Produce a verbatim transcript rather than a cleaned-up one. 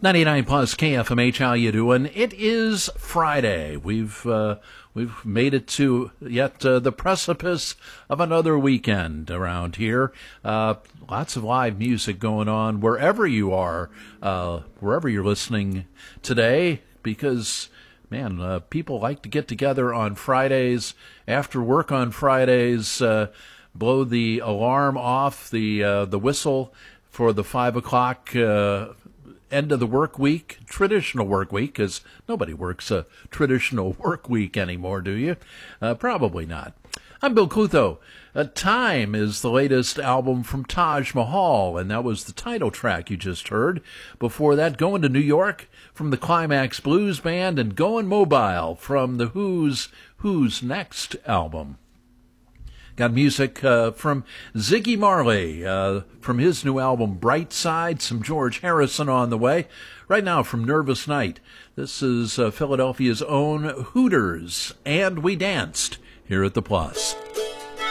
ninety-nine plus K F M H, how you doing? It is Friday. We've uh, we've made it to yet uh, the precipice of another weekend around here. Uh, lots of live music going on wherever you are, uh, wherever you're listening today, because man, uh, people like to get together on Fridays, after work on Fridays, uh, blow the alarm off, the uh, the whistle for the five o'clock uh end of the work week, traditional work week, because nobody works a traditional work week anymore, do you? Uh, probably not. I'm Bill Clutho. Uh, Time is the latest album from Taj Mahal, and that was the title track you just heard. Before that, Going to New York from the Climax Blues Band, and Going Mobile from the Who's Who's Next album. Got music uh, from Ziggy Marley, uh, from his new album, Bright Side, some George Harrison on the way. Right now from Nervous Night, this is uh, Philadelphia's own Hooters, and We Danced here at The Plus.